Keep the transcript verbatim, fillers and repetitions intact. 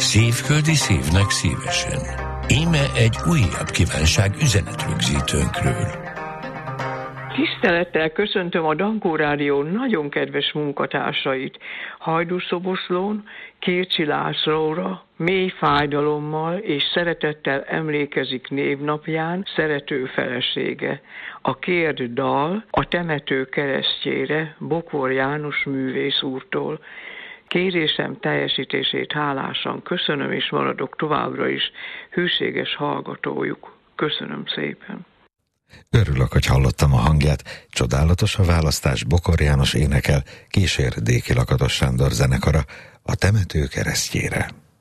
Szívföldi szívnek szívesen. Íme egy újabb kívánság üzenetrögzítőnkről. Tisztelettel köszöntöm a Dankó Rádió nagyon kedves munkatársait. Hajdúszoboszlón Kircsi Lászlóra mély fájdalommal és szeretettel emlékezik névnapján szerető felesége. A Kérd dal a temető keresztjére Bokor János művész úrtól. Kérésem teljesítését hálásan köszönöm, és maradok továbbra is hűséges hallgatójuk. Köszönöm szépen. Örülök, hogy hallottam a hangját. Csodálatos a választás. Bokor János énekel, kísér Déki Lakatos Sándor zenekara a temető keresztjére.